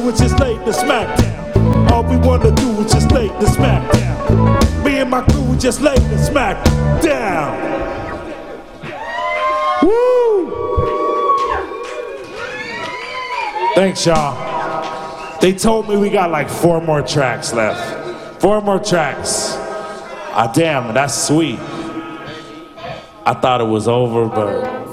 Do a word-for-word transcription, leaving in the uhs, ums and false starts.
do is just lay the smack down. All we wanna do is just lay the smack down. Me and my crew just lay the smack down. Woo! Thanks, y'all. They told me we got like four more tracks left. Four more tracks. Ah, damn, that's sweet. I thought it was over, but